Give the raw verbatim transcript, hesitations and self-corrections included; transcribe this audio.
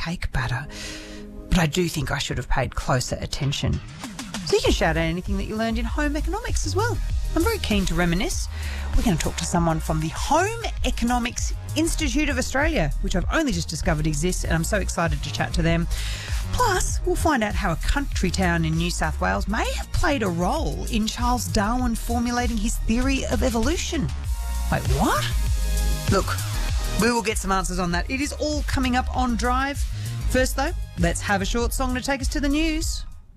cake batter. But I do think I should have paid closer attention. So you can shout out anything that you learned in home economics as well. I'm very keen to reminisce. We're going to talk to someone from the Home Economics Institute of Australia, which I've only just discovered exists, and I'm so excited to chat to them. Plus, we'll find out how a country town in New South Wales may have played a role in Charles Darwin formulating his theory of evolution. Wait, what? Look, we will get some answers on that. It is all coming up on Drive. First, though, let's have a short song to take us to the news.